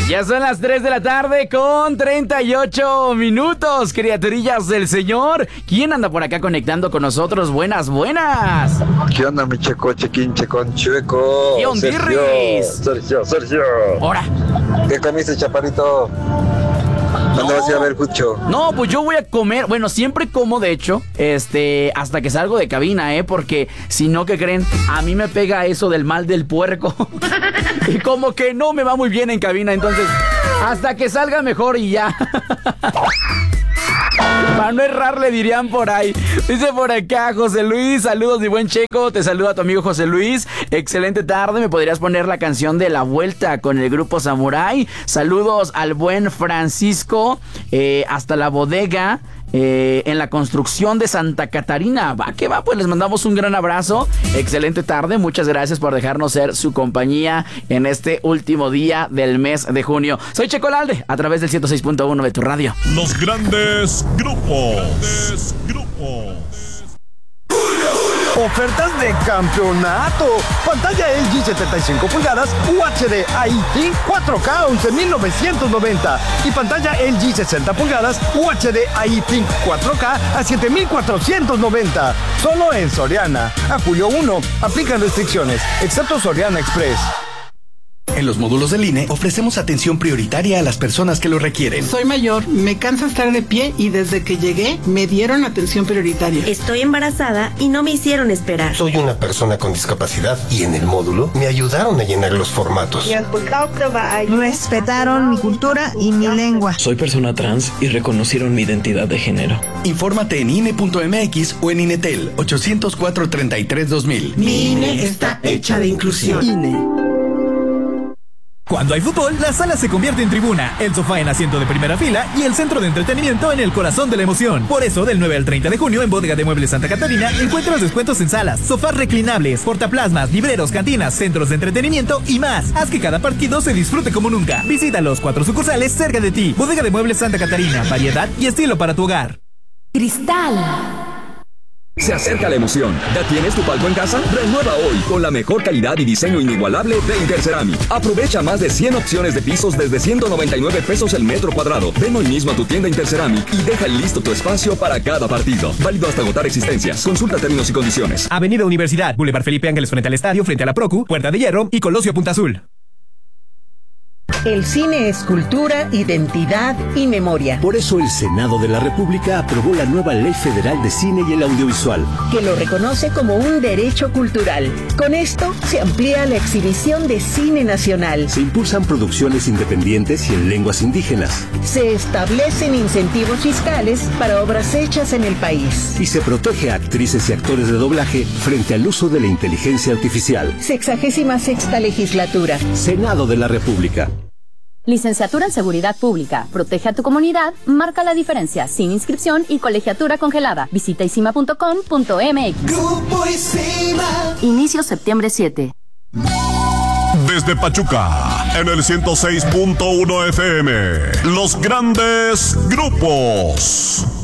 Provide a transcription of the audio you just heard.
Ya son las 3 de la tarde con 38 minutos, criaturillas del Señor. ¿Quién anda por acá conectando con nosotros? Buenas. ¿Qué onda, mi checo, chequín, checón, chueco? ¿Qué ondirris? Sergio. Ahora. ¿Qué comiste, chaparrito? ¿Cuándo vas a ir a ver Cucho? No, pues yo voy a comer. Bueno, siempre como, de hecho, hasta que salgo de cabina, porque si no, ¿qué creen? A mí me pega eso del mal del puerco. Y como que no me va muy bien en cabina, entonces, hasta que salga mejor y ya. Para no errarle, dirían por ahí. Dice por acá José Luis, saludos mi buen Checo, te saluda tu amigo José Luis. Excelente tarde, ¿me podrías poner la canción de La Vuelta con el grupo Samurai? Saludos al buen Francisco, hasta la bodega. En la construcción de Santa Catarina. Va que va, pues les mandamos un gran abrazo. Excelente tarde, muchas gracias por dejarnos ser su compañía en este último día del mes de junio. Soy Checo Lalde, a través del 106.1 de tu radio. Los grandes grupos. Ofertas de campeonato. Pantalla LG 75 pulgadas UHD IT 4K 11.990 y pantalla LG 60 pulgadas UHD IT 4K a 7.490. Solo en Soriana. A julio 1. Aplican restricciones, excepto Soriana Express. En los módulos del INE ofrecemos atención prioritaria a las personas que lo requieren. Soy mayor, me cansa estar de pie y desde que llegué me dieron atención prioritaria. Estoy embarazada y no me hicieron esperar. Soy una persona con discapacidad y en el módulo me ayudaron a llenar los formatos. Respetaron mi cultura y mi lengua. Soy persona trans y reconocieron mi identidad de género. Infórmate en INE.mx o en INETEL 804-33-2000. Mi INE está hecha de inclusión. INE. Cuando hay fútbol, la sala se convierte en tribuna, el sofá en asiento de primera fila y el centro de entretenimiento en el corazón de la emoción. Por eso, del 9 al 30 de junio en Bodega de Muebles Santa Catarina, encuentras descuentos en salas, sofás reclinables, portaplasmas, libreros, cantinas, centros de entretenimiento y más. Haz que cada partido se disfrute como nunca. Visita los 4 sucursales cerca de ti. Bodega de Muebles Santa Catarina, variedad y estilo para tu hogar. Cristal. Se acerca la emoción. ¿Ya tienes tu palco en casa? Renueva hoy con la mejor calidad y diseño inigualable de Interceramic. Aprovecha más de 100 opciones de pisos desde 199 pesos el metro cuadrado. Ven hoy mismo a tu tienda Interceramic y deja listo tu espacio para cada partido. Válido hasta agotar existencias. Consulta términos y condiciones. Avenida Universidad, Boulevard Felipe Ángeles frente al estadio, frente a la Procu, Puerta de Hierro y Colosio Punta Azul. El cine es cultura, identidad y memoria. Por eso el Senado de la República aprobó la nueva Ley Federal de Cine y el Audiovisual, que lo reconoce como un derecho cultural. Con esto se amplía la exhibición de cine nacional. Se impulsan producciones independientes y en lenguas indígenas. Se establecen incentivos fiscales para obras hechas en el país. Y se protege a actrices y actores de doblaje frente al uso de la inteligencia artificial. 66ª legislatura. Senado de la República. Licenciatura en Seguridad Pública. Protege a tu comunidad, marca la diferencia, sin inscripción y colegiatura congelada. Visita isima.com.mx. Grupo Isima. Inicio septiembre 7. Desde Pachuca, en el 106.1 FM, los grandes grupos.